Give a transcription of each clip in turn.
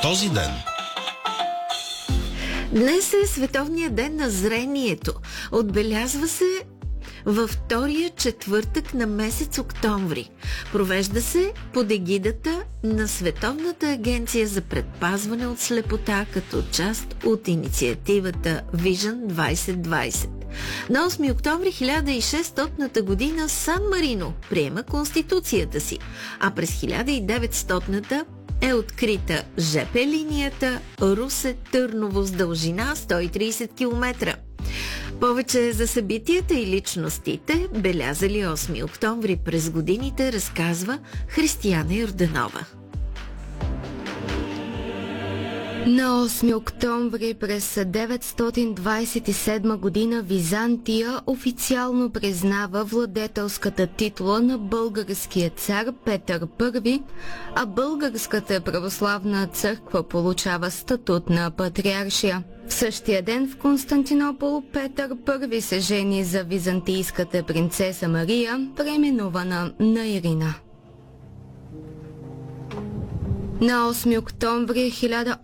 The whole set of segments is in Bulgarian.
този ден. Днес е Световният ден на зрението. Отбелязва се във втория четвъртък на месец октомври. Провежда се под егидата на Световната агенция за предпазване от слепота като част от инициативата Vision 2020. На 8 октомври 1600 година Сан Марино приема конституцията си, а през 1900 е открита ЖП линията Русе-Търново с дължина 130 км. Повече за събитията и личностите, белязали 8 октомври през годините, разказва Християна Йорданова. На 8 октомври през 927 година Византия официално признава владетелската титла на българския цар Петър I, а Българската православна църква получава статут на патриаршия. В същия ден в Константинопол Петър I се жени за византийската принцеса Мария, преименувана на Ирина. На 8 октомври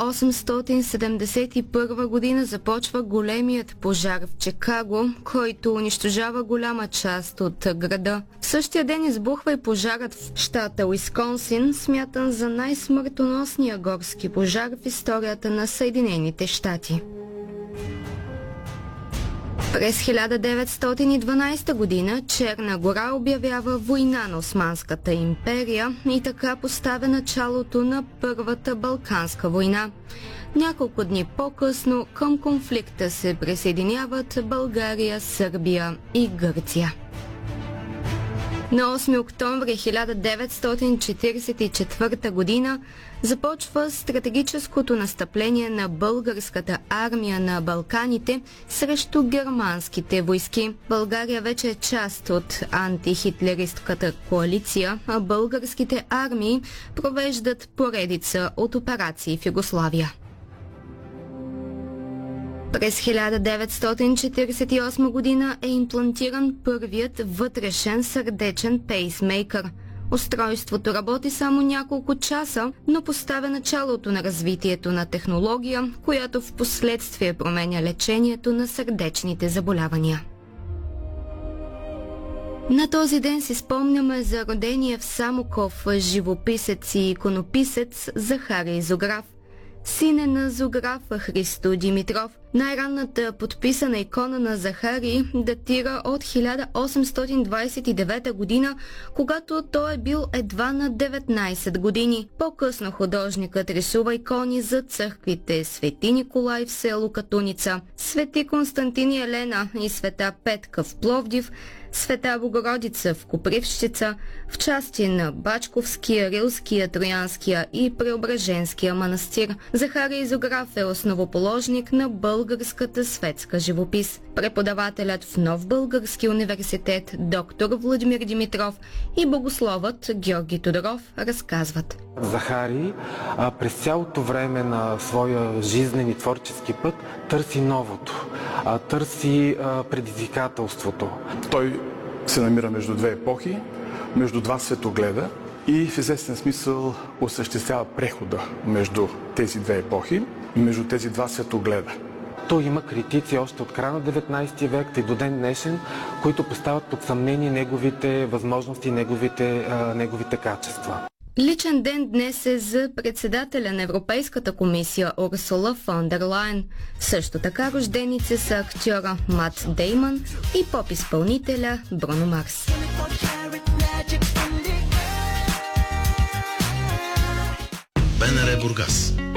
1871 година започва големият пожар в Чикаго, който унищожава голяма част от града. В същия ден избухва и пожарът в щата Уисконсин, смятан за най-смъртоносния горски пожар в историята на Съединените щати. През 1912 година Черна гора обявява война на Османската империя и така поставя началото на Първата Балканска война. Няколко дни по-късно към конфликта се присъединяват България, Сърбия и Гърция. На 8 октомври 1944 година започва стратегическото настъпление на българската армия на Балканите срещу германските войски. България вече е част от антихитлеристката коалиция, а българските армии провеждат поредица от операции в Югославия. През 1948 година е имплантиран първият вътрешен сърдечен пейсмейкър. Устройството работи само няколко часа, но поставя началото на развитието на технология, която в последствие променя лечението на сърдечните заболявания. На този ден си спомняме за родения в Самоков живописец и иконописец Захарий Зограф. Сине на зографа Христо Димитров. Най-ранната подписана икона на Захарий датира от 1829 година, когато той е бил едва на 19 години. По-късно художникът рисува икони за църквите Свети Николай в село Катуница, Свети Константин и Елена и Света Петка в Пловдив, Света Богородица в Копривщица, в части на Бачковския, Рилския, Троянския и Преображенския манастир. Захарий Зограф е основоположник на българската светска живопис. Преподавателят в Нов български университет доктор Владимир Димитров и богословът Георги Тодоров разказват. Захарий през цялото време на своя жизнен и творчески път търси новото, търси предизвикателството. Той се намира между две епохи, между два светогледа и в известен смисъл осъществява прехода между тези две епохи, между тези два светогледа. Той има критици още от края на 19 век и до ден днешен, които поставят под съмнение неговите възможности, неговите качества. Личен ден днес е за председателя на Европейската комисия Урсула фон дер Лайен. Също така рожденици са актьора Мат Деймън и поп-изпълнителя Бруно Марс. БНР Бургас.